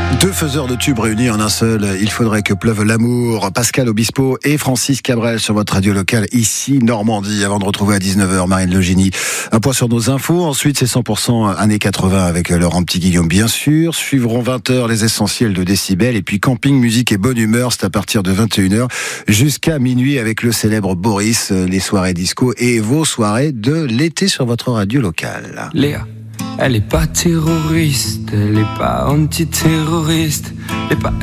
Deux faiseurs de tubes réunis en un seul, il faudrait que pleuve l'amour. Pascal Obispo et Francis Cabrel sur votre radio locale, ici Normandie, avant de retrouver à 19h Marine Legini. Un point sur nos infos, ensuite c'est 100% années 80 avec Laurent Petit-Guillaume bien sûr. Suivront 20h les essentiels de Décibel et puis camping, musique et bonne humeur, c'est à partir de 21h jusqu'à minuit avec le célèbre Boris, les soirées disco et vos soirées de l'été sur votre radio locale. Léa, elle est pas terroriste, elle est pas antiterroriste, elle est pas